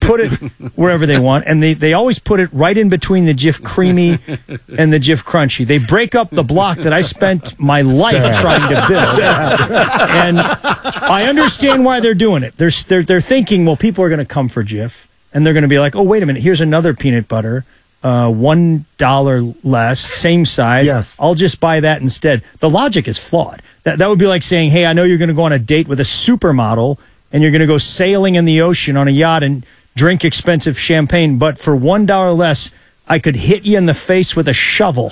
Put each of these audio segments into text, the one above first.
put it wherever they want, and they always put it right in between the Jif Creamy and the Jif Crunchy. They break up the block that I spent my life trying to build. And I understand why they're doing it. They're thinking, well, people are going to come for Jif, and they're going to be like, oh, wait a minute, here's another peanut butter, $1 less, same size. Yes. I'll just buy that instead. The logic is flawed. That would be like saying, hey, I know you're going to go on a date with a supermodel, and you're going to go sailing in the ocean on a yacht and drink expensive champagne, but for $1 less, I could hit you in the face with a shovel.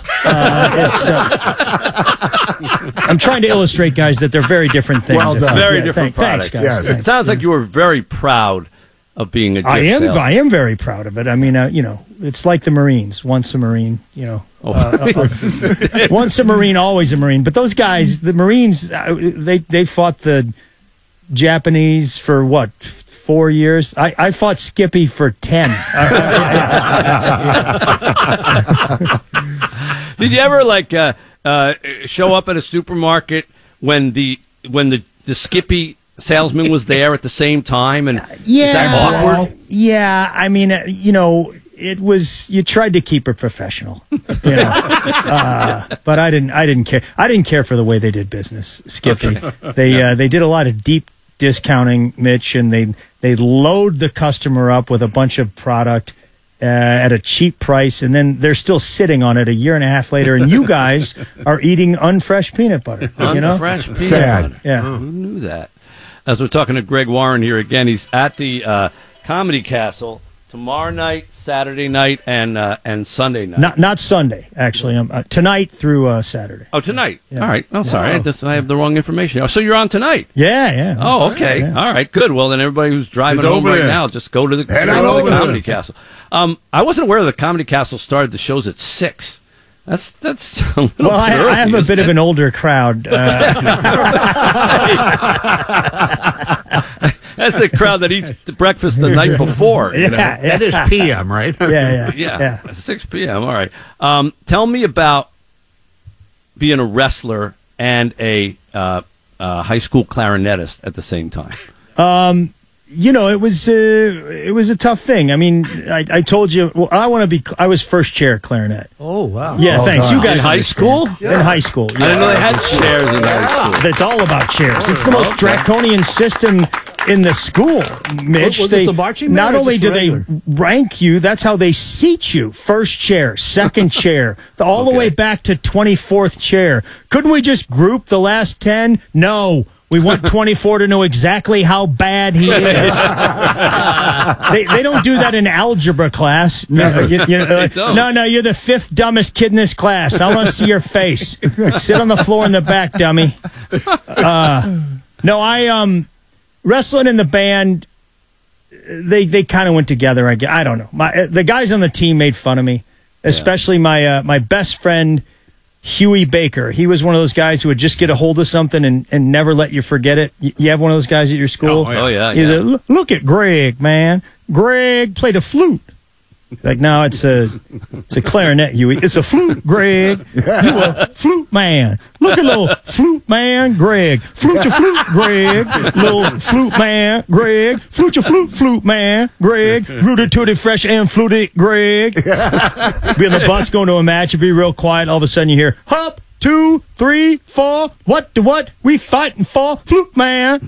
I'm trying to illustrate, guys, that they're very different things. Well done. Very different products. Thanks, guys. Yes. It sounds like you were very proud of being a Jif salesman. I am very proud of it. I mean, it's like the Marines. Once a Marine, once a Marine, always a Marine. But those guys, the Marines, they fought the Japanese for what, 4 years? I fought Skippy for 10. Did you ever show up at a supermarket when the Skippy salesman was there at the same time, and is that awkward? Yeah, I mean, it was, you tried to keep it professional, but I didn't care. I didn't care for the way they did business, Skippy. Okay. They did a lot of deep discounting, Mitch, and they load the customer up with a bunch of product at a cheap price, and then they're still sitting on it a year and a half later, and you guys are eating unfresh peanut butter. Unfresh peanut butter. Yeah. Who knew that? As we're talking to Greg Warren here again, he's at the Comedy Castle tomorrow night, Saturday night, and Sunday night. Not Sunday, actually. Tonight through Saturday. Oh, tonight. Yeah. All right. Oh, sorry. I have the wrong information. Oh, so you're on tonight? Yeah. Oh, okay. Yeah. All right. Good. Well, then everybody who's driving home right now, just go to the Comedy Castle. I wasn't aware the Comedy Castle started the shows at 6. That's a little well, early, I have a bit of an older crowd. That's the crowd that eats breakfast the night before. That is PM, right? Yeah. 6 p.m. All right. Tell me about being a wrestler and a high school clarinetist at the same time. It was a tough thing. I mean, I told you. Well, I was first chair clarinet. Oh wow! Yeah, thanks. You guys in high school? In high school, yeah. I didn't know they had chairs in high school. It's all about chairs. It's the most draconian system in the school, Mitch. Was it the marching band not or only just do regular? they rank you, that's how they seat you. First chair, second chair, all the way back to 24th chair. Couldn't we just group the last 10? No. We want 24 to know exactly how bad he is. They don't do that in algebra class. No, you're the 5th dumbest kid in this class. I want to see your face. Sit on the floor in the back, dummy. Wrestling in the band, they kind of went together. I don't know. The guys on the team made fun of me, especially my best friend, Huey Baker. He was one of those guys who would just get a hold of something and never let you forget it. You have one of those guys at your school? Oh, yeah. He's look at Greg, man. Greg played a flute. Like, no, it's a clarinet, Huey. It's a flute, Greg. You a flute man. Look at little flute man, Greg. Flute your flute, Greg. Little flute man, Greg. Flute your flute man, Greg. Rooted, tooted, fresh, and fluted, Greg. Be on the bus going to a match. It'd be real quiet. All of a sudden you hear, hop, 2, 3, 4. What? We fighting for flute man.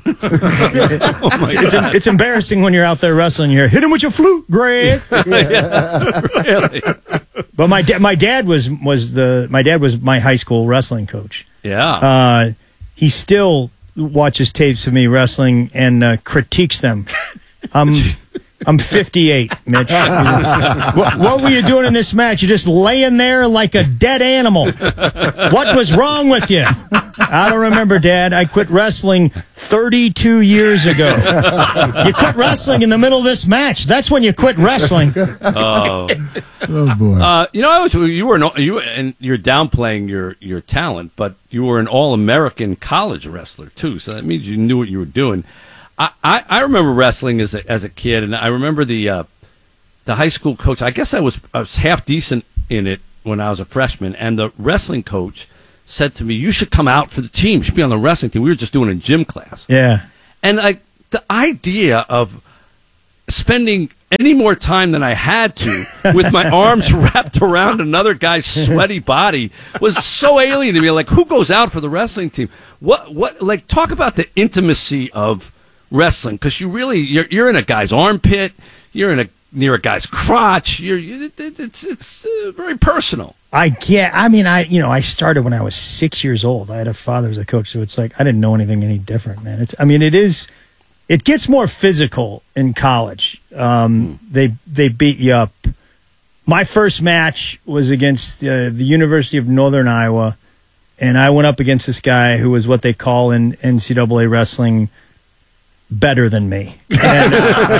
It's embarrassing when you're out there wrestling. You hear, hit him with your flute, Greg. Really? But my dad was my high school wrestling coach. Yeah. He still watches tapes of me wrestling and critiques them. I'm 58, Mitch. What were you doing in this match? You're just laying there like a dead animal. What was wrong with you? I don't remember, Dad. I quit wrestling 32 years ago. You quit wrestling in the middle of this match. That's when you quit wrestling. Oh boy. You're downplaying your talent, but you were an All-American college wrestler too. So that means you knew what you were doing. I remember wrestling as a kid, and I remember the high school coach. I guess I was half decent in it when I was a freshman, and the wrestling coach said to me, "You should come out for the team. You should be on the wrestling team." We were just doing a gym class. Yeah. And the idea of spending any more time than I had to with my arms wrapped around another guy's sweaty body was so alien to me. Like, who goes out for the wrestling team? Like, talk about the intimacy of wrestling, because you're in a guy's armpit, you're near a guy's crotch. It's very personal. I can't. I mean, I started when I was 6 years old. I had a father as a coach, so it's like I didn't know anything any different, man. It gets more physical in college. They beat you up. My first match was against the University of Northern Iowa, and I went up against this guy who was what they call in NCAA wrestling better than me. And,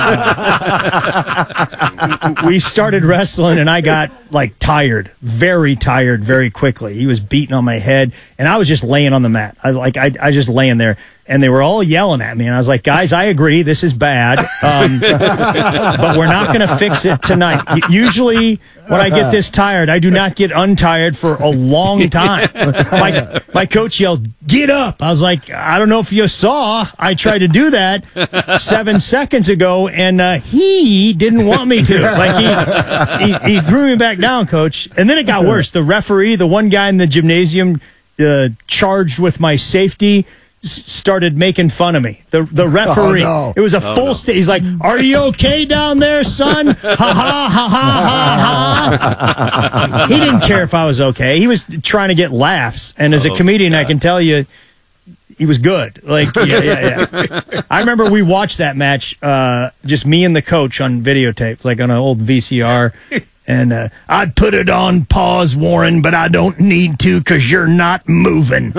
we started wrestling, and I got tired, very tired, very quickly. He was beating on my head, and I was just laying on the mat. I just laying there, and they were all yelling at me, and I was like, guys, I agree, this is bad, but we're not going to fix it tonight. Usually, when I get this tired, I do not get untired for a long time. My coach yelled, "Get up!" I was like, I don't know if you saw, I tried to do that 7 seconds ago, and he didn't want me to. He threw me back down, coach. And then it got worse. The referee, the one guy in the gymnasium charged with my safety, started making fun of me. The referee. Oh, no. It was a full state. He's like, "Are you okay down there, son? Ha ha ha ha ha." He didn't care if I was okay. He was trying to get laughs. And as a comedian, I can tell you, he was good. Yeah. I remember we watched that match, just me and the coach on videotape, like on an old VCR. And I'd put it on pause, Warren, but I don't need to because you're not moving.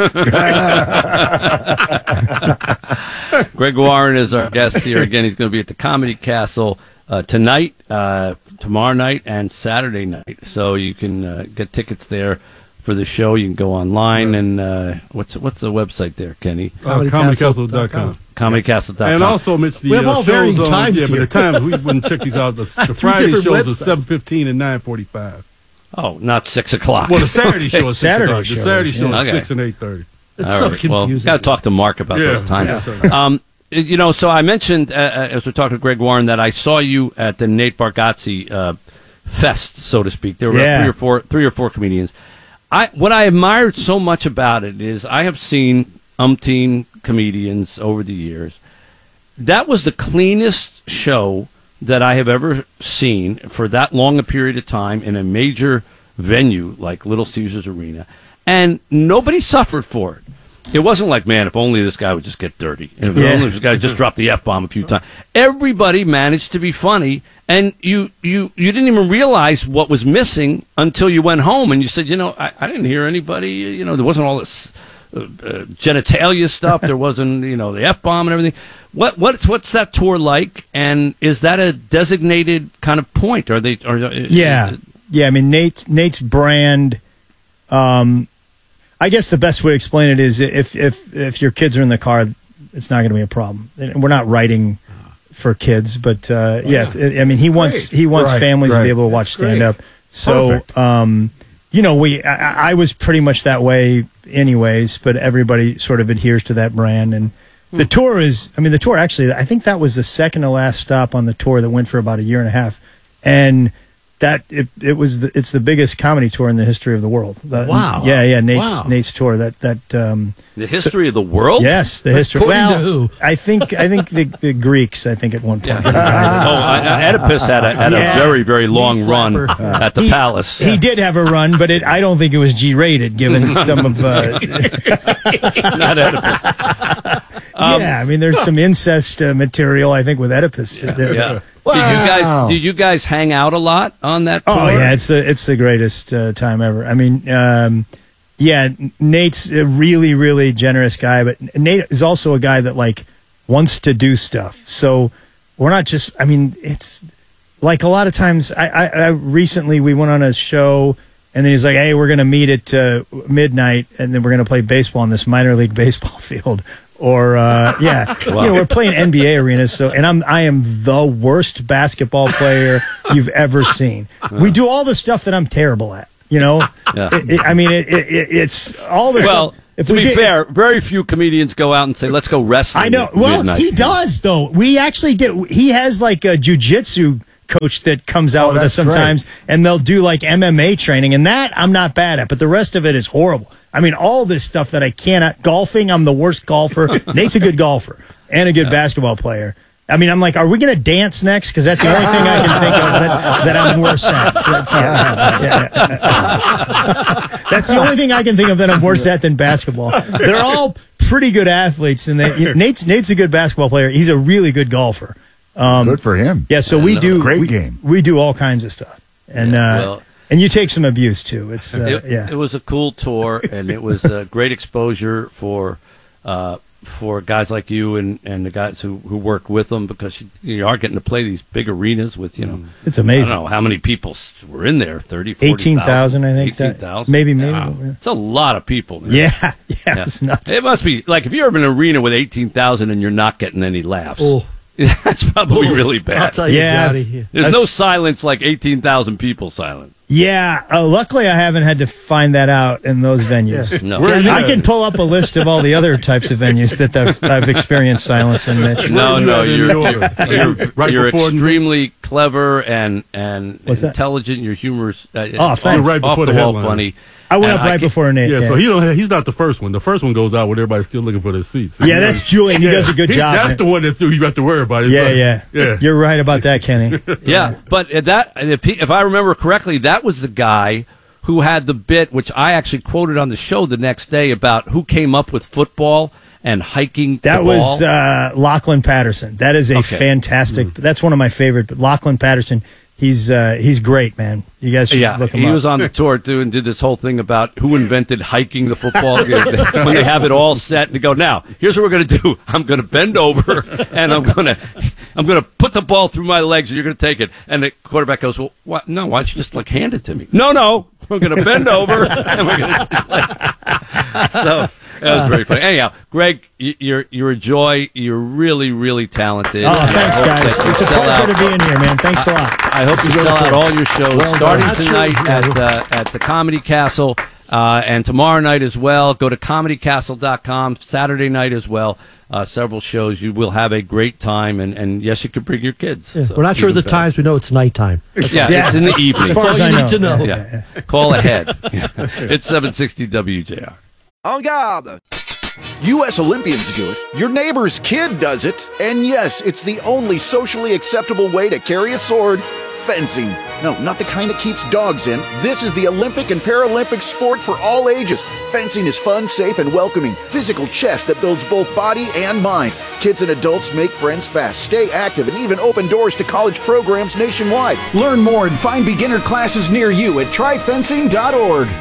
Greg Warren is our guest here. Again, he's going to be at the Comedy Castle tonight, tomorrow night, and Saturday night. So you can get tickets there for the show. You can go online. And what's the website there, Kenny? ComedyCastle.com. ComedyCastle.com. And also, Mitch, the We have all varying shows times but here. the times we wouldn't check these out. The Friday different shows websites. are 7:15 and 9:45. Oh, not 6 o'clock. Well, the Saturday show is 6 Saturday o'clock. The show Saturday is, show yeah. is Okay. 6 and 8:30. It's All so right. Well, confusing. got to talk to Mark about those times. Yeah. So I mentioned, as we're talking to Greg Warren, that I saw you at the Nate Bargatze fest, so to speak. There were three or four comedians. What I admired so much about it is I have seen umpteen comedians over the years. That was the cleanest show that I have ever seen for that long a period of time in a major venue like Little Caesars Arena. And nobody suffered for it. It wasn't like, man, if only this guy would just get dirty. If only this guy just dropped the F-bomb a few times. Everybody managed to be funny, and you didn't even realize what was missing until you went home, and you said, I didn't hear anybody, there wasn't all this genitalia stuff. There wasn't, the F-bomb and everything. What's that tour like, and is that a designated kind of point? Yeah. I mean, Nate's brand, I guess the best way to explain it is if your kids are in the car, it's not going to be a problem. And we're not writing for kids, but I mean, he wants families to be able to watch stand up. So, I was pretty much that way anyways, but everybody sort of adheres to that brand. And the tour actually, I think that was the second to last stop on the tour that went for about a year and a half. And that it's the biggest comedy tour in the history of the world. Wow. Yeah. Wow. Nate's tour. The history of the world? Yes, the history. According to who? I think the Greeks. I think at one point. Oedipus had a very, very long Knee run slapper. at the Palace. He did have a run, but I don't think it was G-rated, given some of. Not Oedipus. I mean, there's some incest material. I think with Oedipus. Yeah. Did you guys hang out a lot on that tour? Oh yeah, it's the greatest time ever. I mean, Nate's a really, really generous guy, but Nate is also a guy that wants to do stuff. So we're not just. I mean, it's like a lot of times. I recently we went on a show, and then he's like, "Hey, we're going to meet at midnight, and then we're going to play baseball on this minor league baseball field." Or we're playing NBA arenas. So, and I am the worst basketball player you've ever seen. We do all the stuff that I'm terrible at. It's all this. Well, to be fair, very few comedians go out and say, "Let's go wrestling." I know. at Well, midnight. he does though. We actually did. He has like a jujitsu coach that comes out with us that's sometimes, and they'll do like MMA training, and that I'm not bad at, but the rest of it is horrible. I mean, all this stuff that I cannot. Golfing, I'm the worst golfer. Nate's a good golfer and a good basketball player. I mean, I'm like, are we going to dance next? Because that's the only thing I can think of that I'm worse at. That's the only thing I can think of that I'm worse at than basketball. They're all pretty good athletes, and Nate's a good basketball player. He's a really good golfer. Good for him. Yeah, so we do great game. We do all kinds of stuff, and and you take some abuse too. It's It was a cool tour, and it was a great exposure for guys like you and the guys who work with them, because you are getting to play these big arenas with, it's amazing. I don't know how many people were in there, 30, 40,000. 18,000, I think. 18,000. Maybe. Wow. It's a lot of people, man. Yeah, it's nuts. It must be, like, if you're in an arena with 18,000 and you're not getting any laughs, that's probably really bad. I'll tell you, Johnny. There's no silence like 18,000 people silence. Yeah, luckily I haven't had to find that out in those venues. No. I can pull up a list of all the other types of venues that I've experienced silence in, Mitch. No, Right you're before extremely clever and What's that? intelligent. Your humor's thanks. off Right before the the wall headline. funny. I went And up right before Nate. Yeah, so he's not the first one. The first one goes out when everybody's still looking for their seats. Yeah, that's Julian. He does a good job. That's man. the one that you have to worry about. Yeah. You're right about that, Kenny. Yeah, but if I remember correctly, that was the guy who had the bit, which I actually quoted on the show the next day, about who came up with football and hiking That the was ball. Lachlan Patterson. That is a fantastic. That's one of my favorite. But Lachlan Patterson, he's great, man. You guys should look him up. He was on the tour too and did this whole thing about who invented hiking the football when they have it all set and go, now here's what we're going to do. I'm going to bend over and I'm going to put the ball through my legs and you're going to take it. And the quarterback goes, well, what? No, why don't you just hand it to me? No, we're going to bend over and we're going to so. That was very funny. Anyhow, Greg, you're a joy. You're really, really talented. Oh, thanks, guys. It's a pleasure to be in here, man. Thanks a lot. I hope you sell out all your shows starting tonight at the Comedy Castle and tomorrow night as well. Go to comedycastle.com. Saturday night as well. Several shows. You will have a great time, and yes, you could bring your kids. Yeah, so we're not sure of the even better. times. We know it's nighttime. Yeah, it's in the evening. As far as all I you know. need to know. Yeah. Call ahead. It's 760 WJR. En garde! U.S. Olympians do it, your neighbor's kid does it, and yes, it's the only socially acceptable way to carry a sword: fencing. No, not the kind that keeps dogs in. This is the Olympic and Paralympic sport for all ages. Fencing is fun, safe, and welcoming. Physical chess that builds both body and mind. Kids and adults make friends fast, stay active, and even open doors to college programs nationwide. Learn more and find beginner classes near you at tryfencing.org.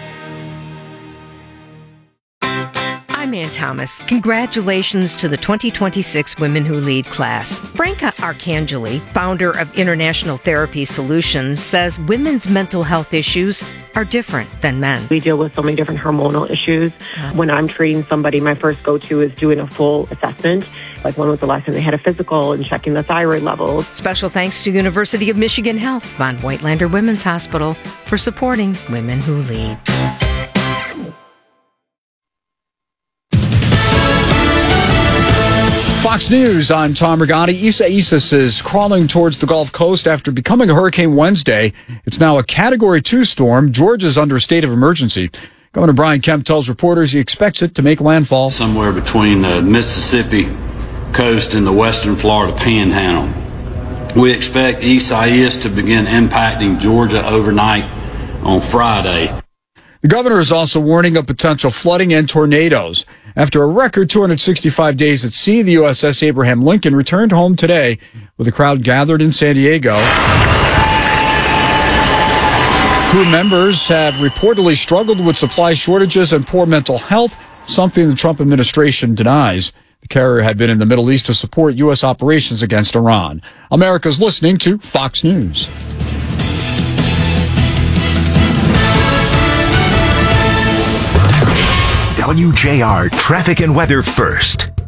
I'm Ann Thomas. Congratulations to the 2026 Women Who Lead class. Franca Arcangeli, founder of International Therapy Solutions, says women's mental health issues are different than men. We deal with so many different hormonal issues. When I'm treating somebody, my first go-to is doing a full assessment. Like, when was the last time they had a physical, and checking the thyroid levels. Special thanks to University of Michigan Health, Von Voigtlander Women's Hospital, for supporting Women Who Lead. Fox News, I'm Tom Rigotti. Isaias is crawling towards the Gulf Coast after becoming a hurricane Wednesday. It's now a Category 2 storm. Georgia's under a state of emergency. Governor Brian Kemp tells reporters he expects it to make landfall somewhere between the Mississippi coast and the western Florida panhandle. We expect Isaias to begin impacting Georgia overnight on Friday. The governor is also warning of potential flooding and tornadoes. After a record 265 days at sea, the USS Abraham Lincoln returned home today with a crowd gathered in San Diego. Crew members have reportedly struggled with supply shortages and poor mental health, something the Trump administration denies. The carrier had been in the Middle East to support U.S. operations against Iran. America's listening to Fox News. WJR Traffic and Weather first.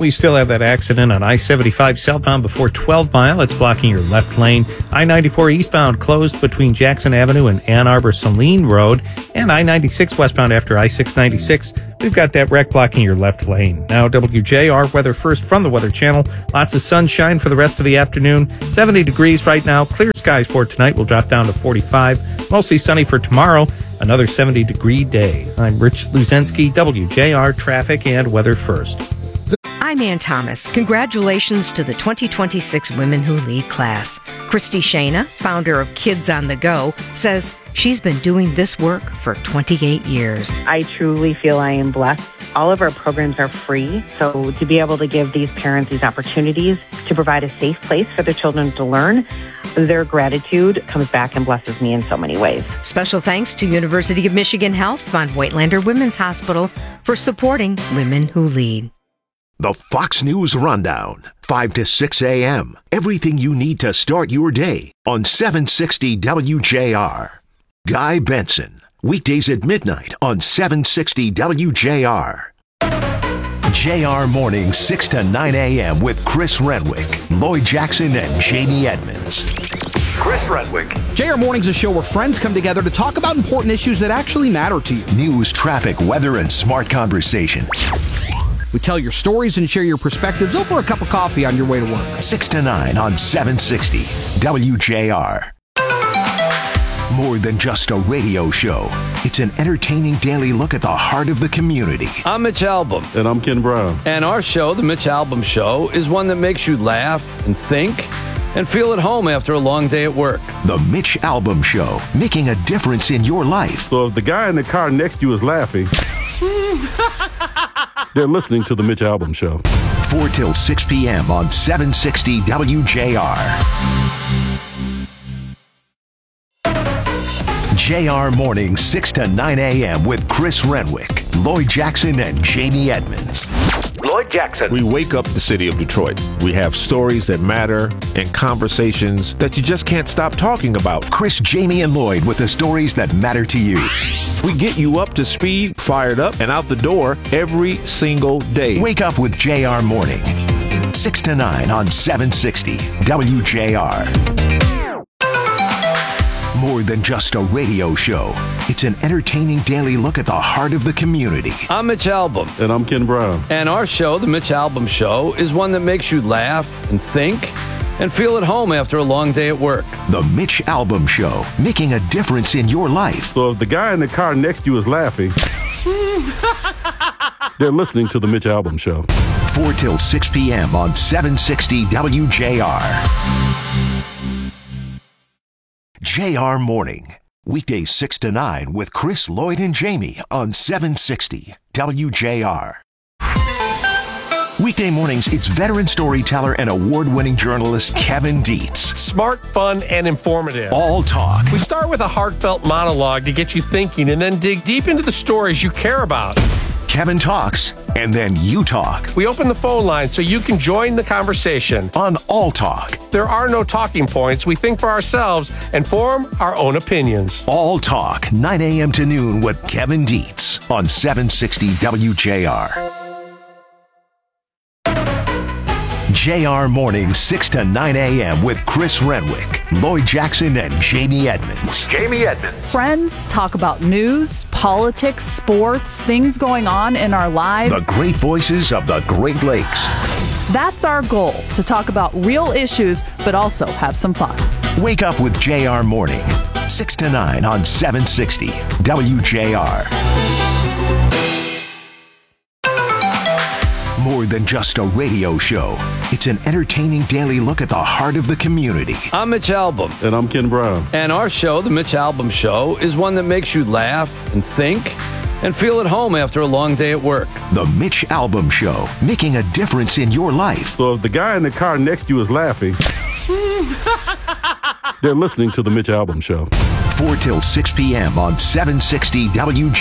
we still have that accident on I-75 southbound before 12 Mile. It's blocking your left lane. I-94 eastbound closed between Jackson Avenue and Ann Arbor Saline Road. And I-96 westbound after I-696. We've got that wreck blocking your left lane. Now, WJR weather first from the Weather Channel. Lots of sunshine for the rest of the afternoon. 70 degrees right now. Clear skies for tonight. Will drop down to 45. Mostly sunny for tomorrow. Another 70-degree day. I'm Rich Luzensky, WJR Traffic and Weather First. I'm Ann Thomas. Congratulations to the 2026 Women Who Lead class. Christy Shana, founder of Kids on the Go, says she's been doing this work for 28 years. I truly feel I am blessed. All of our programs are free, so to be able to give these parents these opportunities to provide a safe place for their children to learn, their gratitude comes back and blesses me in so many ways. Special thanks to University of Michigan Health Von Whitelander Women's Hospital for supporting Women Who Lead. The Fox News Rundown, 5 to 6 a.m. Everything you need to start your day on 760 WJR. Guy Benson, weekdays at midnight on 760 WJR. JR Morning, 6 to 9 a.m. with Chris Renwick, Lloyd Jackson, and Jamie Edmonds. Chris Renwick. JR Morning's a show where friends come together to talk about important issues that actually matter to you. News, traffic, weather, and smart conversation. We tell your stories and share your perspectives over a cup of coffee on your way to work. 6 to 9 on 760 WJR. More than just a radio show, it's an entertaining daily look at the heart of the community. I'm Mitch Albom. And I'm Ken Brown. And our show, The Mitch Albom Show, is one that makes you laugh and think and feel at home after a long day at work. The Mitch Albom Show, making a difference in your life. So if the guy in the car next to you is laughing, they're listening to The Mitch Albom Show. 4 till 6 p.m. on 760 WJR. JR Morning, 6 to 9 a.m. with Chris Renwick, Lloyd Jackson, and Jamie Edmonds. Lloyd Jackson. We wake up the city of Detroit. We have stories that matter and conversations that you just can't stop talking about. Chris, Jamie, and Lloyd with the stories that matter to you. We get you up to speed, fired up, and out the door every single day. Wake up with JR Morning, 6 to 9 on 760 WJR. More than just a radio show, it's an entertaining daily look at the heart of the community. I'm Mitch Albom. And I'm Ken Brown. And our show, The Mitch Albom Show, is one that makes you laugh and think and feel at home after a long day at work. The Mitch Albom Show, making a difference in your life. So if the guy in the car next to you is laughing, they're listening to The Mitch Albom Show. 4 till 6 p.m. on 760 WJR. JR Morning, weekdays 6 to 9 with Chris, Lloyd, and Jamie on 760 WJR. Weekday mornings, it's veteran storyteller and award-winning journalist Kevin Dietz. Smart, fun, and informative. All talk. We start with a heartfelt monologue to get you thinking and then dig deep into the stories you care about. Kevin talks, and then you talk. We open the phone line so you can join the conversation. On All Talk. There are no talking points. We think for ourselves and form our own opinions. All Talk, 9 a.m. to noon with Kevin Dietz on 760 WJR. JR Morning, 6 to 9 a.m. with Chris Renwick, Lloyd Jackson, and Jamie Edmonds. Jamie Edmonds. Friends talk about news, politics, sports, things going on in our lives. The great voices of the Great Lakes. That's our goal, to talk about real issues, but also have some fun. Wake up with JR Morning, 6 to 9 on 760 WJR. More than just a radio show, it's an entertaining daily look at the heart of the community. I'm Mitch Albom. And I'm Ken Brown. And our show, The Mitch Albom Show, is one that makes you laugh and think and feel at home after a long day at work. The Mitch Albom Show, making a difference in your life. So if the guy in the car next to you is laughing, they're listening to The Mitch Albom Show. 4 till 6 p.m. on 760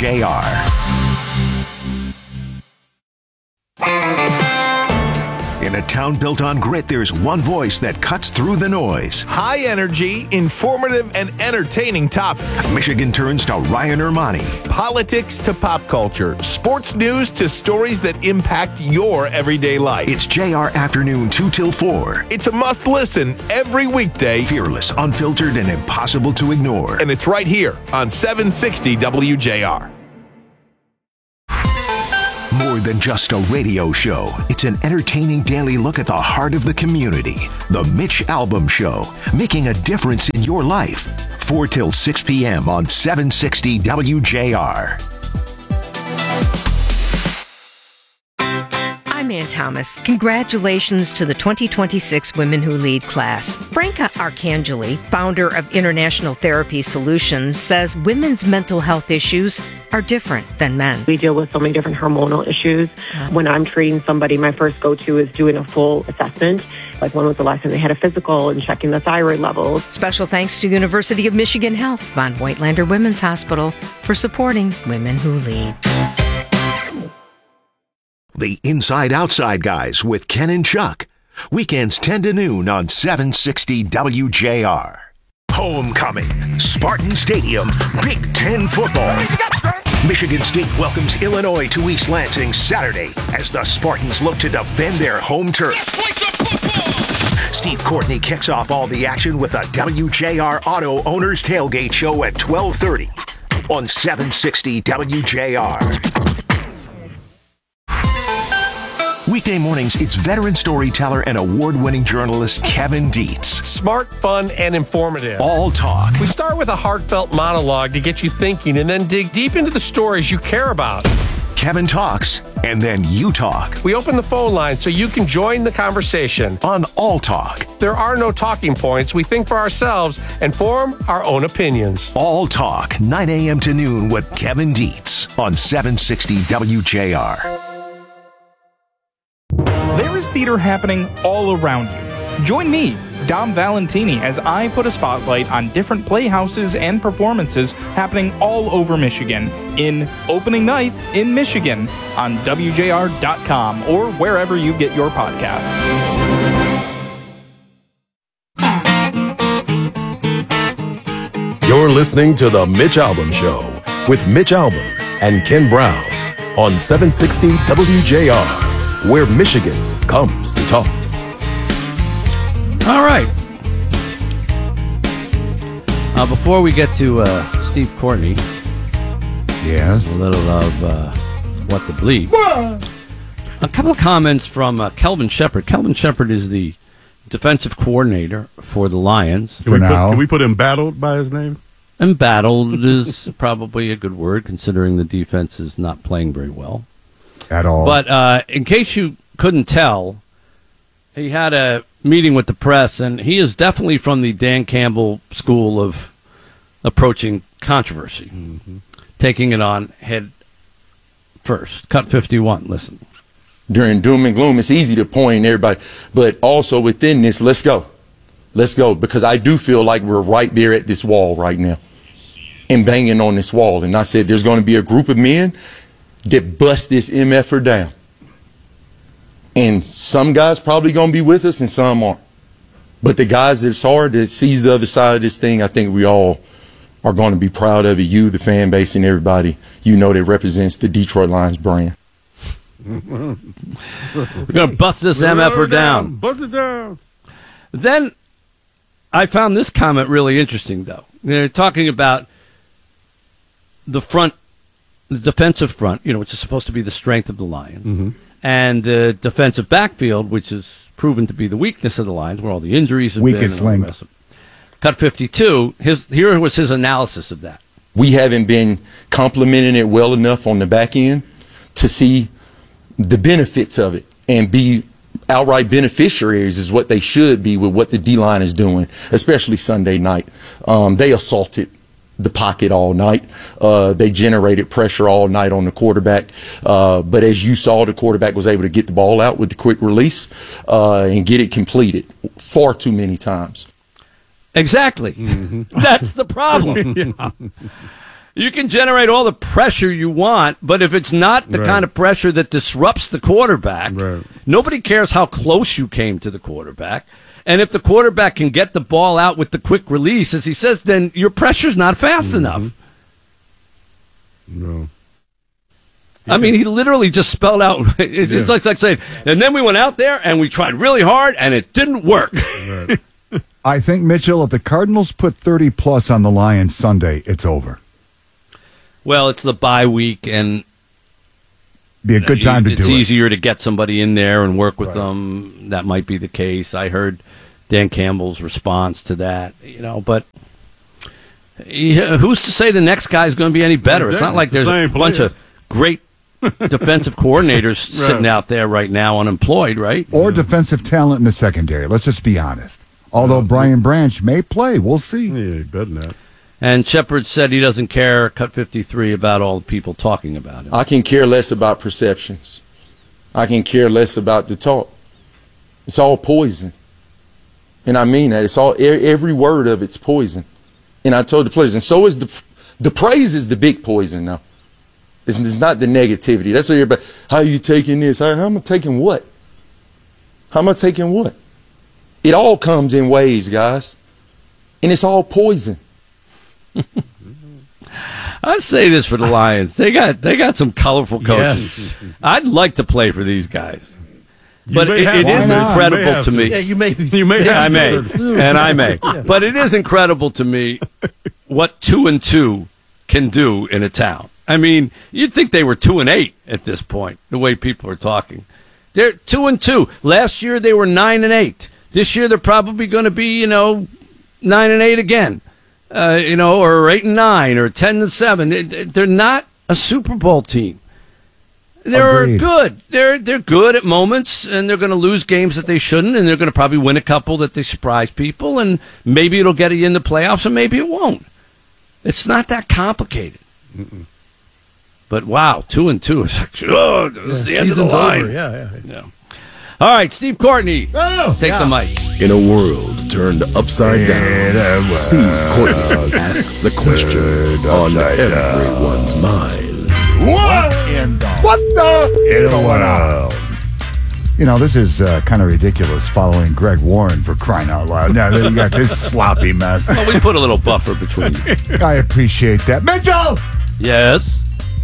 WJR. In a town built on grit, there's one voice that cuts through the noise. High energy, informative, and entertaining topics. Michigan turns to Ryan Ermani. Politics to pop culture. Sports news to stories that impact your everyday life. It's JR Afternoon 2 till 4. It's a must listen every weekday. Fearless, unfiltered, and impossible to ignore. And it's right here on 760 WJR. More than just a radio show, it's an entertaining daily look at the heart of the community. The Mitch Albom Show, making a difference in your life. 4 till 6 p.m. on 760 WJR. I'm Ann Thomas. Congratulations to the 2026 Women Who Lead class. Franca Arcangeli, founder of International Therapy Solutions, says women's mental health issues are different than men. We deal with so many different hormonal issues. When I'm treating somebody, my first go-to is doing a full assessment. Like when was the last time they had a physical and checking the thyroid levels. Special thanks to University of Michigan Health, Von Whitelander Women's Hospital, for supporting Women Who Lead. The Inside Outside Guys with Ken and Chuck. Weekends 10 to noon on 760 WJR. Homecoming. Spartan Stadium. Big Ten football. Michigan State welcomes Illinois to East Lansing Saturday as the Spartans look to defend their home turf. Steve Courtney kicks off all the action with a WJR Auto Owners Tailgate Show at 12:30 on 760 WJR. Weekday mornings, it's veteran storyteller and award-winning journalist Kevin Dietz. Smart, fun, and informative. All talk. We start with a heartfelt monologue to get you thinking and then dig deep into the stories you care about. Kevin talks, and then you talk. We open the phone line so you can join the conversation. On All Talk. There are no talking points. We think for ourselves and form our own opinions. All Talk, 9 a.m. to noon with Kevin Dietz on 760 WJR. There is theater happening all around you. Join me, Dom Valentini, as I put a spotlight on different playhouses and performances happening all over Michigan in Opening Night in Michigan on WJR.com or wherever you get your podcasts. You're listening to The Mitch Albom Show with Mitch Albom and Ken Brown on 760 WJR, where Michigan comes to talk. All right. Before we get to Steve Courtney, yes, a little of What the Bleep. A couple of comments from Kelvin Shepard. Kelvin Shepard is the defensive coordinator for the Lions. Can we put embattled by his name? Embattled is probably a good word, considering the defense is not playing very well. At all. But in case you couldn't tell, he had a meeting with the press, and he is definitely from the Dan Campbell school of approaching controversy, taking it on head first. Cut 51, listen. During doom and gloom, it's easy to point everybody, but also within this, let's go, because I do feel like we're right there at this wall right now and banging on this wall. And I said there's going to be a group of men that bust this MFer down. And some guys probably going to be with us and some aren't. But the guys that's hard, that sees the other side of this thing, I think we all are going to be proud of it. You, the fan base, and everybody, you know, that represents the Detroit Lions brand. We're going to bust this MFer down. Bust it down. Then I found this comment really interesting, though. They're talking about the front, the defensive front, you know, which is supposed to be the strength of the Lions, and the defensive backfield, which is proven to be the weakness of the Lions, where all the injuries have Weakest been. link. Cut 52. Here was his analysis of that. We haven't been complementing it well enough on the back end to see the benefits of it and be outright beneficiaries is what they should be with what the D-line is doing, especially Sunday night. They assaulted the pocket all night. They generated pressure all night on the quarterback. But as you saw, the quarterback was able to get the ball out with the quick release and get it completed far too many times. Exactly. That's the problem. You can generate all the pressure you want, but if it's not the kind of pressure that disrupts the quarterback, nobody cares how close you came to the quarterback. And if the quarterback can get the ball out with the quick release, as he says, then your pressure's not fast enough. No. I mean, he literally just spelled out. It's like saying, and then we went out there and we tried really hard and it didn't work. I think, Mitchell, if the Cardinals put 30-plus on the Lions Sunday, it's over. Well, it's the bye week, and be a good time to do it. It's easier to get somebody in there and work with them. That might be the case. I heard Dan Campbell's response to that, but who's to say the next guy is going to be any better? It's not like there's a bunch of great defensive coordinators sitting out there right now unemployed, right? Or defensive talent in the secondary. Let's just be honest. Although Brian Branch may play, we'll see. Yeah, better than that. And Shepard said he doesn't care, Cut 53, about all the people talking about him. I can care less about perceptions. I can care less about the talk. It's all poison. And I mean that. It's all, every word of it's poison. And I told the players, and so is the praise is the big poison now. It's not the negativity. That's what everybody, how are you taking this? How am I taking what? How am I taking what? It all comes in waves, guys. And it's all poison. I'd say this for the Lions. They got some colorful coaches. Yes. I'd like to play for these guys. But it is incredible to me. Yeah, you may. I may. But it is incredible to me what 2-2 can do in a town. I mean, you'd think they were 2-8 at this point, the way people are talking. They're 2-2. Last year they were 9-8. This year they're probably going to be, 9-8 again. Or 8-9 or 10-7. They're not a Super Bowl team. They're good. They're good at moments, and they're going to lose games that they shouldn't, and they're going to probably win a couple that they surprise people, and maybe it'll get you in the playoffs, and maybe it won't. It's not that complicated. Mm-mm. But wow, 2-2 is like, this is the end of the line. Over. Yeah. All right, Steve Courtney, take the mic. In a world turned upside down, Steve Courtney asks the question on everyone's mind. What the going on? This is kind of ridiculous following Greg Warren for crying out loud. Now that you got this sloppy mess. Well, we put a little buffer between you. I appreciate that. Mitchell! Yes?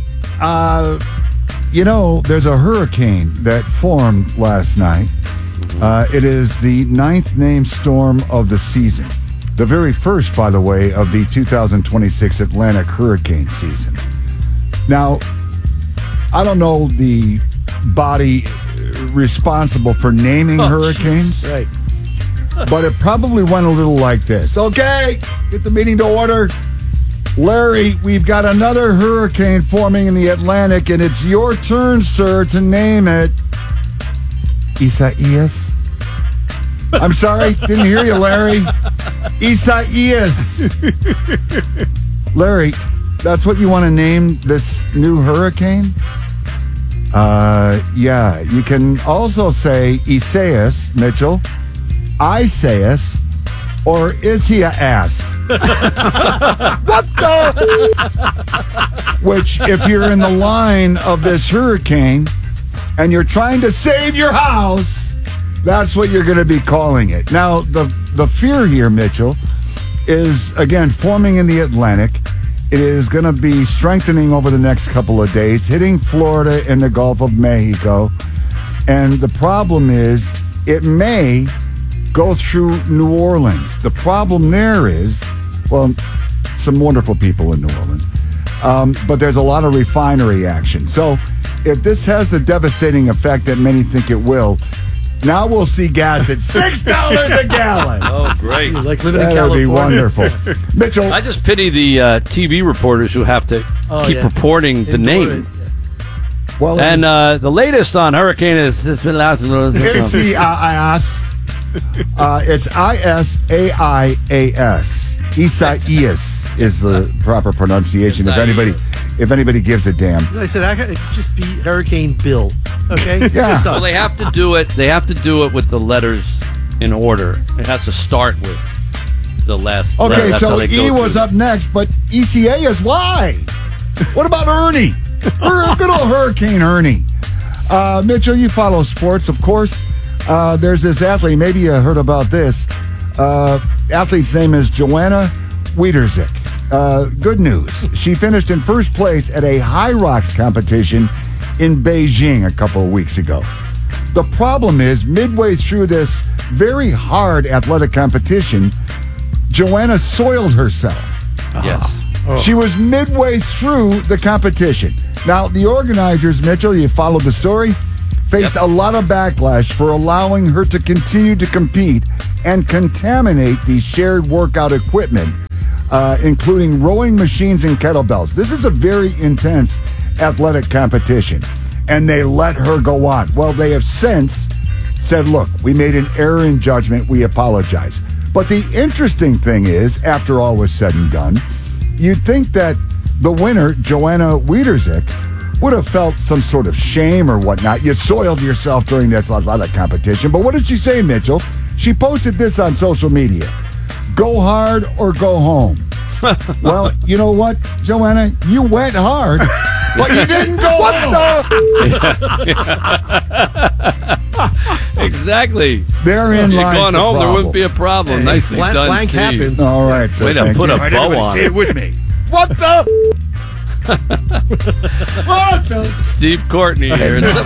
There's a hurricane that formed last night. It is the 9th named storm of the season. The very first, by the way, of the 2026 Atlantic hurricane season. Now, I don't know the body responsible for naming hurricanes. Geez. Right. But it probably went a little like this. Okay, get the meeting to order. Larry, we've got another hurricane forming in the Atlantic, and it's your turn, sir, to name it. Isaias? I'm sorry, didn't hear you, Larry. Isaias. Larry, that's what you want to name this new hurricane? Yeah, you can also say Isaias, Mitchell, Isaias, or is he a ass? What the? Which, if you're in the line of this hurricane and you're trying to save your house, that's what you're going to be calling it. Now, the fear here, Mitchell, is, again, forming in the Atlantic. It is going to be strengthening over the next couple of days, hitting Florida and the Gulf of Mexico. And the problem is it may go through New Orleans. The problem there is, well, some wonderful people in New Orleans, but there's a lot of refinery action. So if this has the devastating effect that many think it will, now we'll see gas at $6 a gallon. Oh, great. Like living in That would California. be wonderful. Mitchell. I just pity the TV reporters who have to keep reporting the name. Well, and the latest on hurricane is it's been out. It's the IAS. It's ISAIAS. Isaias is the proper pronunciation. If anybody gives a damn. I said I could just be Hurricane Bill. Okay. Yeah. Well, they have to do it. They have to do it with the letters in order. It has to start with the last. Okay, that's so how they E go was through. up next, but ECA is Y. What about Ernie? Good old Hurricane Ernie. Mitchell, you follow sports, of course. There's this athlete. Maybe you heard about this. Athlete's name is Joanna Wiedersik. Good news. She finished in first place at a high rocks competition in Beijing a couple of weeks ago. The problem is, midway through this very hard athletic competition, Joanna soiled herself. Yes. She was midway through the competition. Now, the organizers, Mitchell, you followed the story, faced a lot of backlash for allowing her to continue to compete and contaminate the shared workout equipment, including rowing machines and kettlebells. This is a very intense athletic competition, and they let her go on. Well, they have since said, look, we made an error in judgment. We apologize. But the interesting thing is, after all was said and done, you'd think that the winner, Joanna Wiedersik, would have felt some sort of shame or whatnot. You soiled yourself during this athletic competition. But what did she say, Mitchell? She posted this on social media. Go hard or go home. Well, you know what, Joanna? You went hard, but you didn't go home. Exactly. Therein You'd lies gone the home, there problem. wouldn't be a problem. Hey, Nicely done, blank Steve. happens. All right, sir, Way to thank put you. a All right, bow everybody on say it. it with me. What the? What the? Steve Courtney here.